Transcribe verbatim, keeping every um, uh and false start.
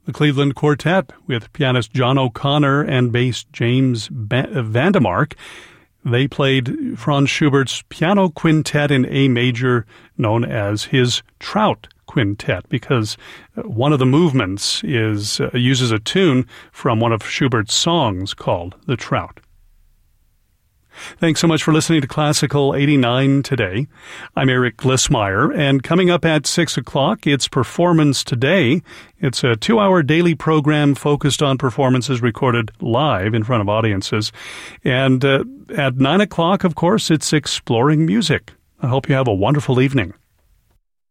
The Cleveland Quartet with pianist John O'Connor and bass James ba- Vandemark. They played Franz Schubert's piano quintet in A major, known as his Trout Quintet, because one of the movements is uh, uses a tune from one of Schubert's songs called The Trout. Thanks so much for listening to Classical eighty-nine today. I'm Eric Glissmeyer, and coming up at six o'clock, it's Performance Today. It's a two-hour daily program focused on performances recorded live in front of audiences. And uh, at nine o'clock, of course, it's Exploring Music. I hope you have a wonderful evening.